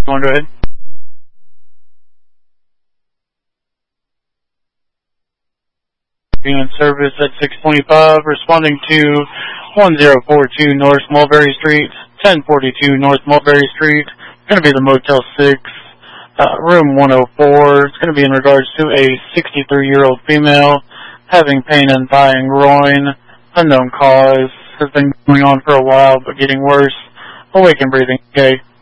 Go ahead. Being in service at 625, responding to 1042 North Mulberry Street, 1042 North Mulberry Street. Going to be the Motel 6, room 104. It's going to be in regards to a 63-year-old female having pain in thigh and groin. Unknown cause. Has been going on for a while, but getting worse. Awake and breathing. Okay.